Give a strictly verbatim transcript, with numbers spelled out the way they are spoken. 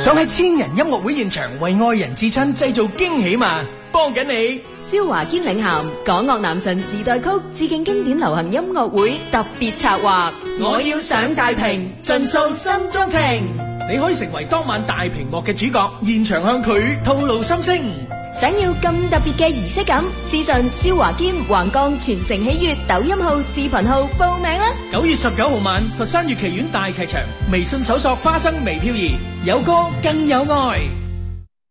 想喺千人音樂會現場為愛人至親製造驚喜嘛？幫緊你。 蕭華堅領銜港樂男神時代曲致敬經典流行音樂會特別策劃，我要上大屏盡訴心中情。 你可以成為當晚大屏幕嘅主角，現場向佢透露心聲。 想要咁特別嘅儀式感，私信蕭華堅橫江全城喜悅抖音號視頻號報名啦！ 九月十九號晚，佛山粵劇院大劇場，微信搜索花生微飄移，有歌更有愛。